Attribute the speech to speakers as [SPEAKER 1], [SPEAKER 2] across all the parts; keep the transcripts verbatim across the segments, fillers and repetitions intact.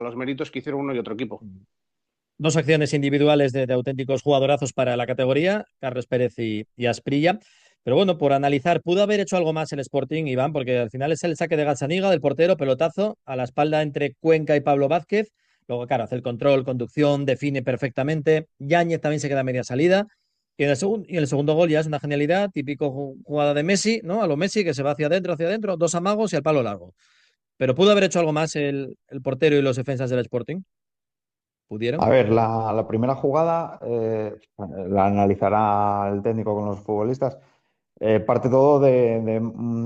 [SPEAKER 1] los méritos que hicieron uno y otro equipo.
[SPEAKER 2] Dos acciones individuales de, de auténticos jugadorazos para la categoría, Carlos Pérez y, y Asprilla. Pero bueno, por analizar, pudo haber hecho algo más el Sporting, Iván, porque al final es el saque de Gazzaniga del portero, pelotazo a la espalda entre Cuenca y Pablo Vázquez. Luego, claro, hace el control, conducción, define perfectamente. Yáñez también se queda a media salida. Y en el, segun- y en el segundo gol ya es una genialidad, típico ju- jugada de Messi, ¿no? A lo Messi, que se va hacia adentro, hacia adentro, dos amagos y al palo largo. Pero pudo haber hecho algo más el, el portero y los defensas del Sporting.
[SPEAKER 3] A
[SPEAKER 2] ¿Pudieron?
[SPEAKER 3] ver, la, la primera jugada eh, la analizará el técnico con los futbolistas. Eh, parte todo de, de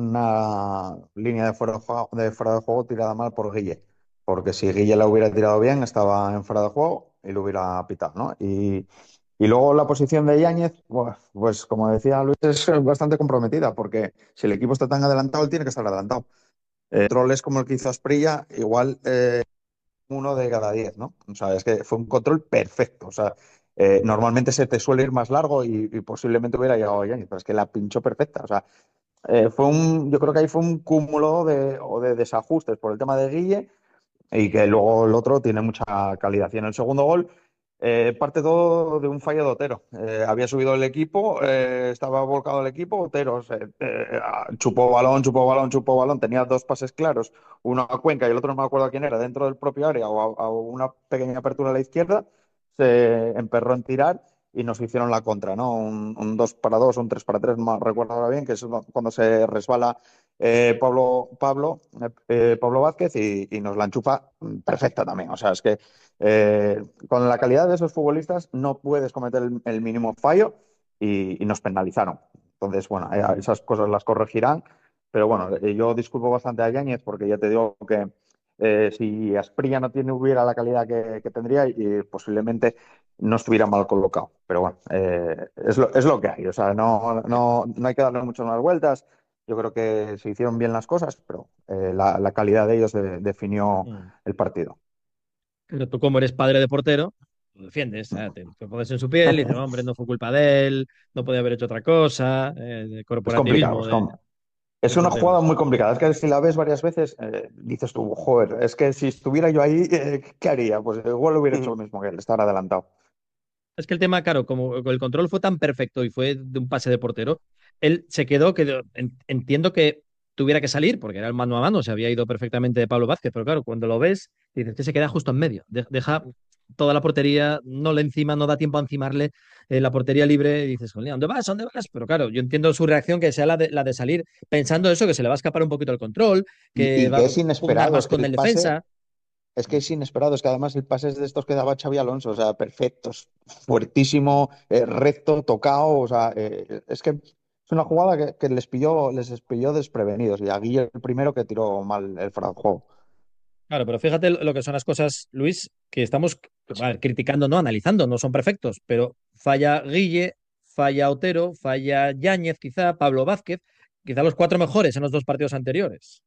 [SPEAKER 3] una línea de fuera de juego, de fuera de juego tirada mal por Guille. Porque si Guille la hubiera tirado bien, estaba en fuera de juego y lo hubiera pitado, ¿no? Y, y luego la posición de Yáñez, pues, pues como decía Luis, es bastante comprometida, porque si el equipo está tan adelantado, él tiene que estar adelantado. Eh, troles como el que hizo Asprilla, igual eh, uno de cada diez, ¿no? O sea, es que fue un control perfecto. O sea, eh, normalmente se te suele ir más largo y, y posiblemente hubiera llegado a Yanis, pero es que la pinchó perfecta. O sea, eh, fue un, yo creo que ahí fue un cúmulo de, o de desajustes por el tema de Guille y que luego el otro tiene mucha calidad. Y en el segundo gol, eh, parte todo de un fallo de Otero. Eh, había subido el equipo, eh, estaba volcado el equipo, Otero se, eh, chupó balón, chupó balón, chupó balón, tenía dos pases claros, uno a Cuenca y el otro no me acuerdo a quién era, dentro del propio área o a, a una pequeña apertura a la izquierda, se emperró en tirar y nos hicieron la contra, ¿no? Un, un dos para dos, un tres para tres, no recuerdo ahora bien, que es cuando se resbala eh, Pablo, Pablo, eh, Pablo Vázquez y, y nos la enchufa perfecta también. O sea, es que eh, con la calidad de esos futbolistas no puedes cometer el, el mínimo fallo y, y nos penalizaron. Entonces, bueno, eh, esas cosas las corregirán. Pero bueno, eh, yo disculpo bastante a Yáñez porque ya te digo que eh, si Asprilla no tiene, hubiera la calidad que, que tendría y posiblemente no estuviera mal colocado. Pero bueno, eh, es, lo, es lo que hay. O sea, no, no, no hay que darle muchas más vueltas. Yo creo que se hicieron bien las cosas, pero eh, la, la calidad de ellos de- definió
[SPEAKER 2] Mm.
[SPEAKER 3] el partido.
[SPEAKER 2] Pero tú, como eres padre de portero, lo defiendes, ¿eh? Te, te pones en su piel y dices, hombre, no fue culpa de él, no podía haber hecho otra cosa, eh, de
[SPEAKER 3] Es complicado.
[SPEAKER 2] corporativismo
[SPEAKER 3] Es,
[SPEAKER 2] de,
[SPEAKER 3] com- es
[SPEAKER 2] del
[SPEAKER 3] una
[SPEAKER 2] portero.
[SPEAKER 3] jugada muy complicada. Es que si la ves varias veces, eh, dices tú, joder, es que si estuviera yo ahí, eh, ¿qué haría? Pues igual hubiera hecho lo mismo que él, estar adelantado.
[SPEAKER 2] Es que el tema, claro, como el control fue tan perfecto y fue de un pase de portero, él se quedó, que entiendo que tuviera que salir, porque era el mano a mano, se había ido perfectamente de Pablo Vázquez, pero claro, cuando lo ves, dices que se queda justo en medio, de- deja toda la portería, no le encima, no da tiempo a encimarle eh, la portería libre, y dices, "Jolín, ¿dónde vas? ¿Dónde vas?". Pero claro, yo entiendo su reacción, que sea la de, la de salir pensando eso, que se le va a escuchar un poquito el control,
[SPEAKER 3] Y,
[SPEAKER 2] que
[SPEAKER 3] y
[SPEAKER 2] va
[SPEAKER 3] que
[SPEAKER 2] a
[SPEAKER 3] es
[SPEAKER 2] pugnar
[SPEAKER 3] inesperado,
[SPEAKER 2] más
[SPEAKER 3] es que
[SPEAKER 2] con
[SPEAKER 3] el
[SPEAKER 2] el
[SPEAKER 3] pase,
[SPEAKER 2] defensa.
[SPEAKER 3] es que es inesperado, es que además el pase es de estos que daba Xavi Alonso, o sea, perfectos, fuertísimo, eh, recto, tocado, o sea, eh, es que es una jugada que, que les pilló, les pilló desprevenidos y a Guille el primero que tiró mal el fuera de juego.
[SPEAKER 2] Claro, pero fíjate lo que son las cosas, Luis, que estamos a ver, criticando, no analizando, no son perfectos, pero falla Guille, falla Otero, falla Yáñez, quizá Pablo Vázquez, quizá los cuatro mejores en los dos partidos anteriores.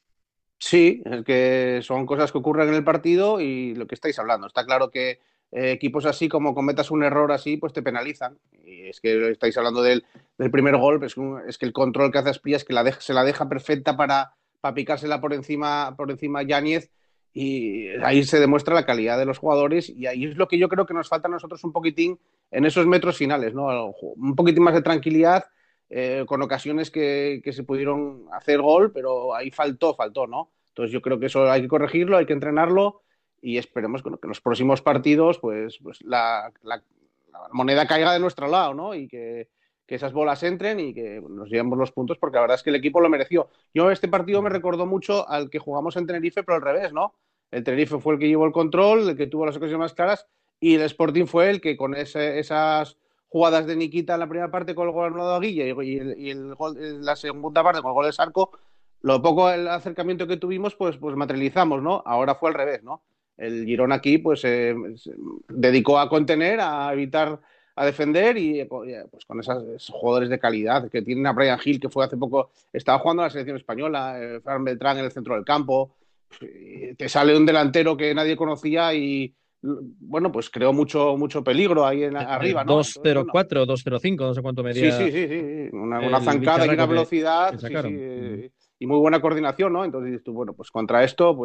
[SPEAKER 1] Sí, es que son cosas que ocurren en el partido y lo que estáis hablando. Está claro que eh, equipos así, como cometas un error así, pues te penalizan. Y es que estáis hablando del, del primer gol, pues, un- es que el control que hace Asprilla es que la deja- se la deja perfecta para, para picársela por encima, por encima Yáñez, y ahí se demuestra la calidad de los jugadores y ahí es lo que yo creo que nos falta a nosotros un poquitín en esos metros finales, ¿no? Un poquitín más de tranquilidad, eh, con ocasiones que, que se pudieron hacer gol, pero ahí faltó, faltó, ¿no? Entonces yo creo que eso hay que corregirlo, hay que entrenarlo y esperemos que, bueno, que en los próximos partidos pues, pues la, la, la, moneda caiga de nuestro lado, ¿no? Y que, que, esas bolas entren y que nos llevemos los puntos porque la verdad es que el equipo lo mereció. Yo este partido me recordó mucho al que jugamos en Tenerife, pero al revés, ¿no? El Tenerife fue el que llevó el control, el que tuvo las ocasiones más claras y el Sporting fue el que con ese, esas jugadas de Nikita en la primera parte con el gol anulado a Guille y, el, y el gol en la segunda parte con el gol de Sarco, lo poco el acercamiento que tuvimos, pues, pues materializamos, ¿no? Ahora fue al revés, ¿no? El Girón aquí, pues, eh, se dedicó a contener, a evitar, a defender y, pues, con esos, esos jugadores de calidad que tienen a Brian Hill, que fue hace poco, estaba jugando a la selección española, eh, Fran Beltrán en el centro del campo, te sale un delantero que nadie conocía y, bueno, pues creó mucho, mucho peligro ahí en, arriba, ¿no? Entonces, bueno,
[SPEAKER 2] dos cero cuatro, dos cero cinco, no sé cuánto
[SPEAKER 1] sí,
[SPEAKER 2] medía
[SPEAKER 1] sí, sí, sí. Una, una
[SPEAKER 2] el
[SPEAKER 1] zancada y una
[SPEAKER 2] bicharraco que,
[SPEAKER 1] velocidad,
[SPEAKER 2] que
[SPEAKER 1] sí, sí.
[SPEAKER 2] sacaron.
[SPEAKER 1] eh, y muy buena coordinación, ¿no? Entonces dices tú, bueno, pues contra esto, pues